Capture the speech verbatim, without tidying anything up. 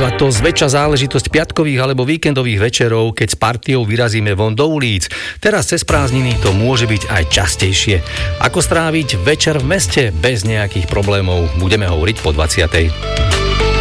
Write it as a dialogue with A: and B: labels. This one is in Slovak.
A: Býva to zväčša záležitosť piatkových alebo víkendových večerov, keď s partiou vyrazíme von do ulic. Teraz cez prázdniny to môže byť aj častejšie. Ako stráviť večer v meste bez nejakých problémov? Budeme hovoriť po dvadsiatej.